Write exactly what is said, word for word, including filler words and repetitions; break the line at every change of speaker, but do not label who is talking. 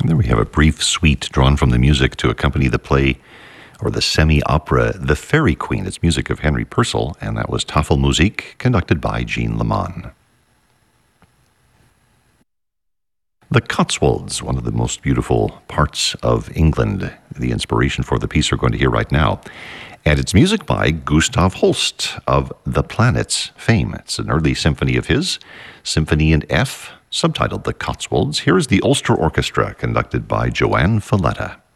And there we have a brief suite drawn from the music to accompany the play or the semi-opera The Fairy Queen. It's music of Henry Purcell, and that was Tafelmusik, conducted by Jean Leman. The Cotswolds, one of the most beautiful parts of England, the inspiration for the piece we're going to hear right now. And it's music by Gustav Holst of The Planets fame. It's an early symphony of his, Symphony in F, subtitled The Cotswolds. Here is the Ulster Orchestra, conducted by Joanne Falletta.